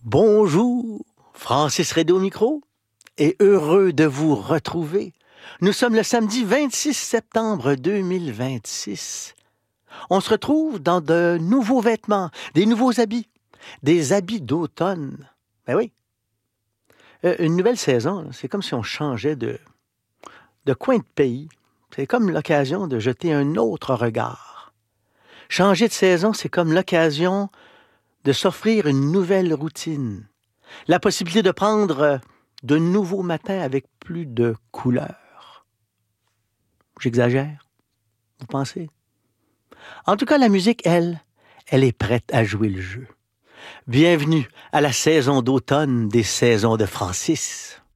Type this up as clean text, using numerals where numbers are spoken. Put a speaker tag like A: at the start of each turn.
A: Bonjour, Francis Redé au micro, et heureux de vous retrouver. Nous sommes le samedi 26 septembre 2026. On se retrouve dans de nouveaux vêtements, des nouveaux habits, des habits d'automne. Ben oui, une nouvelle saison, là, c'est comme si on changeait de coin de pays. C'est comme l'occasion de jeter un autre regard. Changer de saison, c'est comme l'occasion de s'offrir une nouvelle routine. La possibilité de prendre de nouveaux matins avec plus de couleurs. J'exagère? Vous pensez? En tout cas, la musique, elle est prête à jouer le jeu. Bienvenue à la saison d'automne des saisons de Francis.